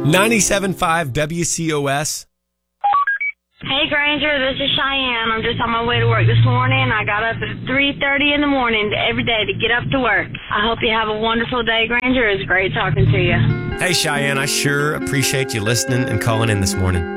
97.5 WCOS. Hey, Granger, this is Cheyenne. I'm just on my way to work this morning. I got up at 3:30 in the morning every day to get up to work. I hope you have a wonderful day, Granger. It's great talking to you. Hey, Cheyenne, I sure appreciate you listening and calling in this morning.